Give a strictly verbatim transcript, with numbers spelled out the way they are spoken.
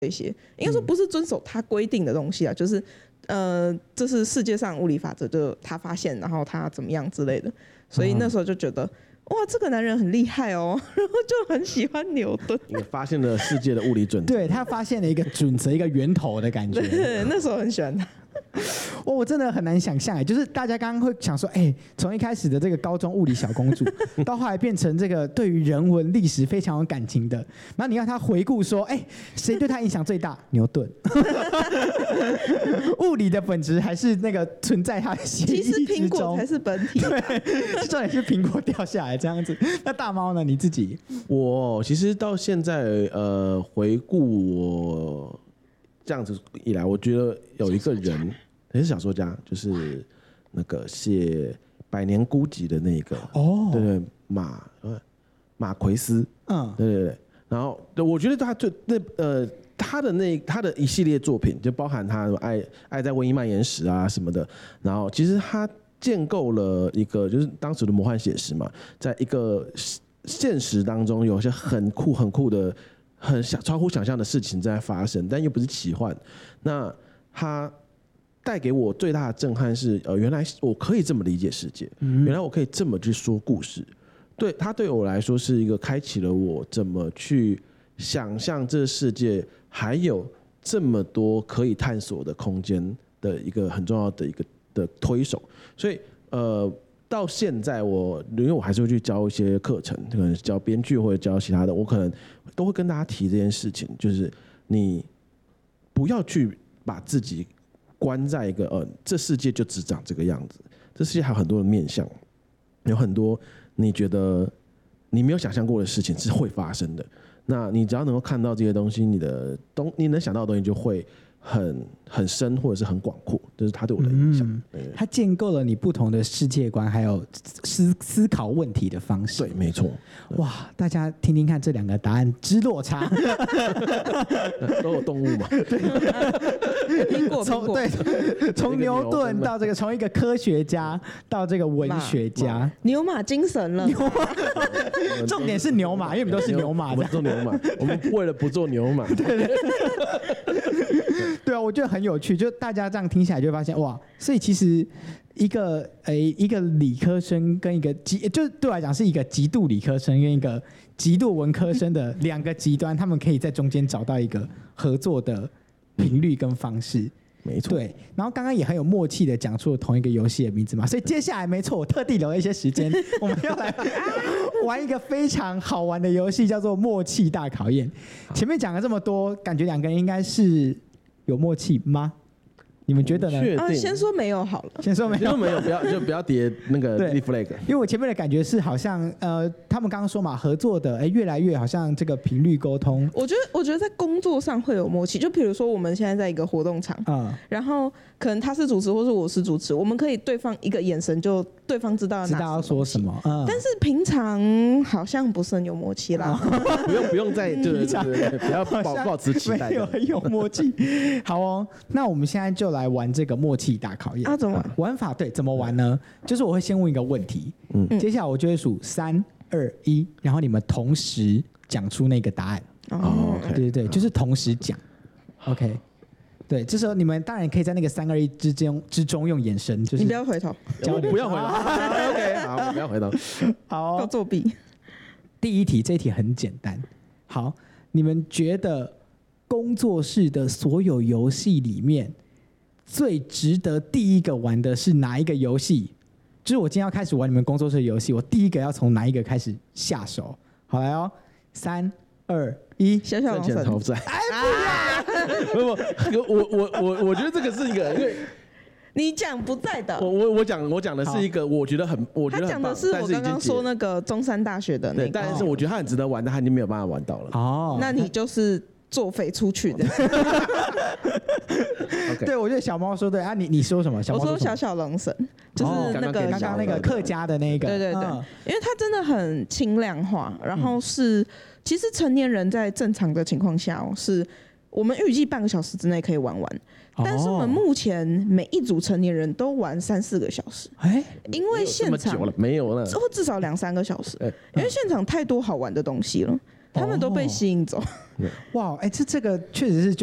这些，应该说不是遵守他规定的东西啊，就是呃，这是世界上物理法则，就他发现，然后他怎么样之类的，所以那时候就觉得。哇，这个男人很厉害哦，然后就很喜欢牛顿。 你发现了世界的物理准则， 对他发现了一个准则，一个源头的感觉。 对，那时候很喜欢他。 哦，我真的很难想象哎，就是大家刚刚会想说，哎，从一开始的这个高中物理小公主，到后来变成这个对于人文历史非常有感情的，然后你让他回顾说，哎，谁对他影响最大？牛顿。物理的本质还是那个存在他的协议之中。 其实苹果才是本体。 对，重点是苹果掉下来这样子。那大猫呢？你自己？ 我其实到现在呃，回顾我。这样子以来，我觉得有一个人也是小说家，就是那个写《百年孤寂》的那个哦，对对，马马奎斯，嗯，对对对。然后，我觉得他最那呃，他的那他的一系列作品，就包含他《爱爱在瘟疫蔓延时》啊什么的。然后，其实他建构了一个就是当时的魔幻写实嘛，在一个现实当中有一些很酷很酷的。很想超乎想象的事情在发生，但又不是奇幻。那它带给我最大的震撼是，呃，原来我可以这么理解世界，嗯、原来我可以这么去说故事。对它对我来说是一个开启了我怎么去想象这个世界还有这么多可以探索的空间的一个很重要的一个的推手。所以，呃。到现在我，因为我还是会去教一些课程，可能教编剧或者教其他的，我可能都会跟大家提这件事情，就是你不要去把自己关在一个呃，这世界就只长这个样子，这世界还有很多的面向，有很多你觉得你没有想象过的事情是会发生的。那你只要能够看到这些东西，你的东你能想到的东西就会。很很深或者是很广阔，这是他对我的影响。嗯、 他建构了你不同的世界观，还有思思考问题的方式。 对，没错。 哇，大家听听看这两个答案之落差。 都有动物嘛？ 对，苹果苹果。 对，从牛顿到这个，从一个科学家到这个文学家， 牛马精神了。 重点是牛马，因为我们都是牛马。 我们做牛马，我们为了不做牛马。对对。 对啊，我觉得很有趣，就大家这样听起来就会发现哇，所以其实一个诶一个理科生跟一个极，就对我来讲是一个极度理科生跟一个极度文科生的两个极端，他们可以在中间找到一个合作的频率跟方式。 没错， 对，然后刚刚也很有默契的讲出了同一个游戏的名字嘛，所以接下来没错，我特地留了一些时间，我们要来玩一个非常好玩的游戏，叫做默契大考验。前面讲了这么多，感觉两个人应该是有默契吗？你们觉得呢？ 啊，先说没有好了。 先说没有， 没有，不要就不要叠那个 flag。 因为我前面的感觉是好像呃，他们刚刚说嘛，合作的哎，越来越好像这个频率沟通。 我觉得，我觉得在工作上会有默契。就比如说我们现在在一个活动场，嗯，然后可能他是主持，或是我是主持，我们可以对方一个眼神就对方知道知道要说什么。嗯， 但是平常好像不是很有默契啦。 不用不用再就是不要抱抱持期待， 没有很有默契。好哦，那我们现在就来玩这个默契大考验。 啊，怎么玩？ 玩法对，怎么玩呢？就是我会先问一个问题，嗯，接下来我就会数三二一，然后你们同时讲出那个答案。 哦， 对对对，就是同时讲。OK， 对，这时候你们当然可以在那个三二一之间之中用眼神，就是你不要回头， 我不要回头。OK， 好，不要回头。 好，要作弊。 第一题，这一题很简单。好，你们觉得工作室的所有游戏里面，最值得第一个玩的是哪一个游戏？就是我今天要开始玩你们工作室的游戏，我第一个要从哪一个开始下手？好，来哦，三二一， 小小龙神。 讨债。哎，不要！不，我我我我觉得这个是一个，因为你讲不在的。 我我我讲我讲的是一个，我觉得很，我觉得他讲的是我刚刚说那个中山大学的那个， 但是我觉得他很值得玩，但他已经没有办法玩到了。 哦， 那你就是作废出去的。 Okay. 对，我觉得小猫说对啊，你你说什么？小猫我说小小龙神，就是那个刚刚那个客家的那个， 对对对，嗯、因为它真的很轻量化，然后是、嗯、其实成年人在正常的情况下、哦、是我们预计半个小时之内可以玩完，哦、但是我们目前每一组成年人都玩三四个小时，哎，因为现场没有了，没有了， 或至少两三个小时，因为现场太多好玩的东西了。 他们都被吸引走。 哇，哎、这这个确实是。